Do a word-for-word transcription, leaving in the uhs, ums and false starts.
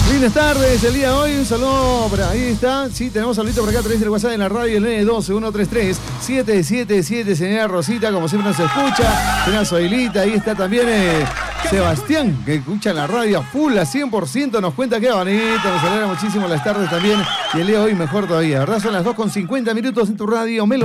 Buenas tardes, el día de hoy, un saludo, por ahí está, sí, tenemos saludito por acá a través del WhatsApp en la radio, el nueve uno dos, uno tres tres, siete siete siete, señora Rosita, como siempre nos escucha, señora Zoilita, ahí está también eh, Sebastián, que escucha la radio full a cien por ciento, nos cuenta que bonito, nos alegra muchísimo las tardes también, y el día de hoy mejor todavía, ¿verdad? Son las dos con cincuenta minutos en tu radio, Melo.